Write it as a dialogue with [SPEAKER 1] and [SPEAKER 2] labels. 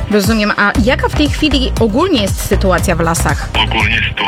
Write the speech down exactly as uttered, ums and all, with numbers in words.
[SPEAKER 1] Rozumiem. A jaka w tej chwili ogólnie jest sytuacja w lasach?
[SPEAKER 2] Ogólnie sytuacja